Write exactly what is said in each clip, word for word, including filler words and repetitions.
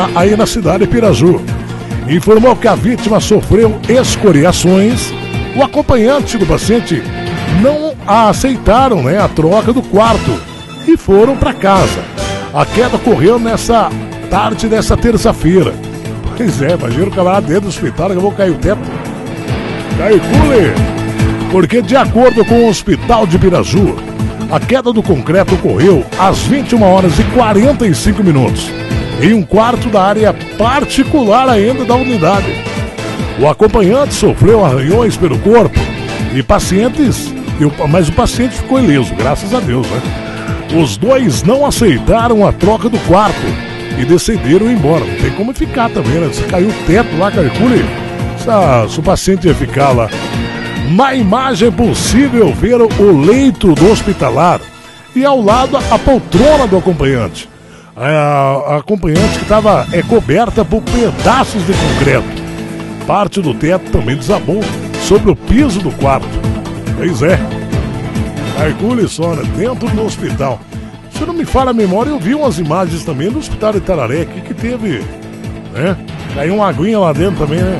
na, aí na cidade de Piraju. Informou que a vítima sofreu escoriações. O acompanhante do paciente não aceitaram, né, a troca do quarto e foram para casa. A queda ocorreu nessa tarde dessa terça-feira. Pois é, imagina o camarada dentro do hospital, que eu vou cair o teto. Calcule! Porque de acordo com o Hospital de Piraju, a queda do concreto ocorreu às vinte e uma horas e quarenta e cinco minutos, em um quarto da área particular ainda da unidade. O acompanhante sofreu arranhões pelo corpo e pacientes, mas o paciente ficou ileso, graças a Deus, né? Os dois não aceitaram a troca do quarto e decidiram ir embora. Não tem como ficar também, né? Se caiu o teto lá, calcule, se, se o paciente ia ficar lá. Na imagem é possível ver o leito do hospitalar e ao lado a poltrona do acompanhante. A, a acompanhante que estava é, coberta por pedaços de concreto. Parte do teto também desabou sobre o piso do quarto. Pois é. Calcule só, né? Dentro do hospital. Se não me falha a memória, eu vi umas imagens também do hospital de Itararé aqui que teve, né? Caiu uma aguinha lá dentro também, né?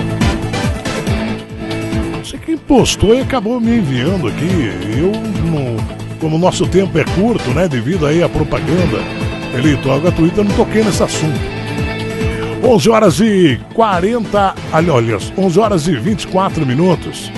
Não sei quem postou e acabou me enviando aqui. Eu, no, como o nosso tempo é curto, né? Devido aí à propaganda eleitoral gratuita, eu não toquei nesse assunto. onze horas e quarenta, olha, onze horas e vinte e quatro minutos.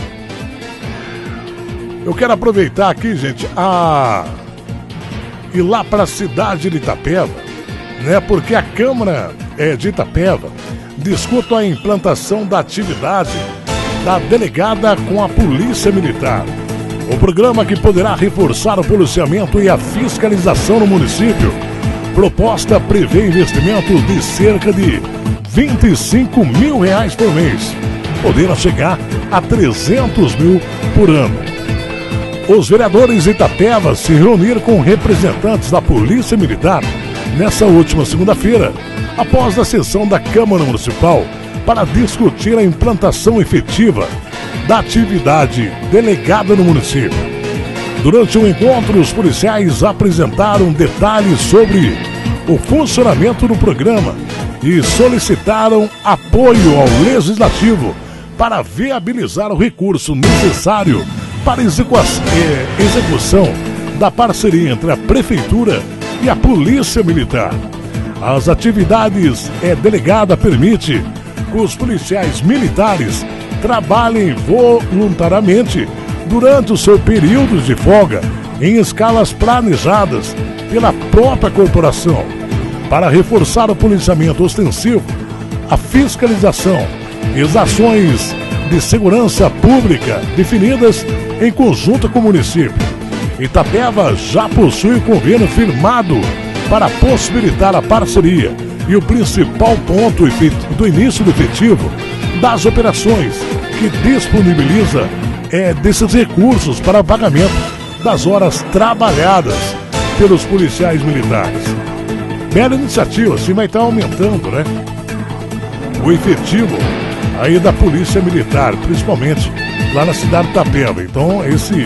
Eu quero aproveitar aqui, gente, a ir lá para a cidade de Itapeva, né? Porque a Câmara é, de Itapeva discute a implantação da atividade da delegada com a Polícia Militar. O programa que poderá reforçar o policiamento e a fiscalização no município. Proposta prevê investimentos de cerca de vinte e cinco mil reais por mês, podendo chegar a trezentos mil por ano. Os vereadores de Itapeva se reuniram com representantes da Polícia Militar nessa última segunda-feira, após a sessão da Câmara Municipal, para discutir a implantação efetiva da atividade delegada no município. Durante o encontro, os policiais apresentaram detalhes sobre o funcionamento do programa e solicitaram apoio ao Legislativo para viabilizar o recurso necessário para a execução da parceria entre a Prefeitura e a Polícia Militar. As atividades é, delegada permite que os policiais militares trabalhem voluntariamente durante o seu período de folga em escalas planejadas pela própria corporação, para reforçar o policiamento ostensivo, a fiscalização e as ações de segurança pública definidas em conjunto com o município. Itapeva já possui convênio firmado para possibilitar a parceria e o principal ponto do início do efetivo das operações, que disponibiliza é, desses recursos para pagamento das horas trabalhadas pelos policiais militares. Bela iniciativa, assim vai estar aumentando, né? O efetivo aí da Polícia Militar, principalmente lá na cidade de Itapeva. Então, esse,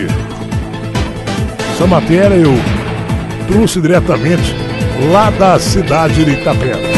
essa matéria eu trouxe diretamente lá da cidade de Itapeva.